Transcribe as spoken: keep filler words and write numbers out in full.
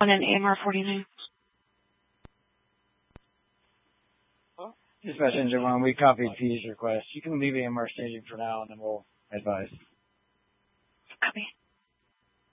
one in A M R forty-nine. Dispatch Engine one, we copied P's request. You can leave A M R staging for now, and then we'll advise. Copy.